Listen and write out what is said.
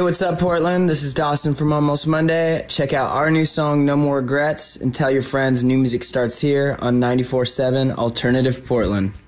what's up, Portland? This is Dawson from Almost Monday. Check out our new song, No More Regrets, and tell your friends new music starts here on 94.7 Alternative Portland.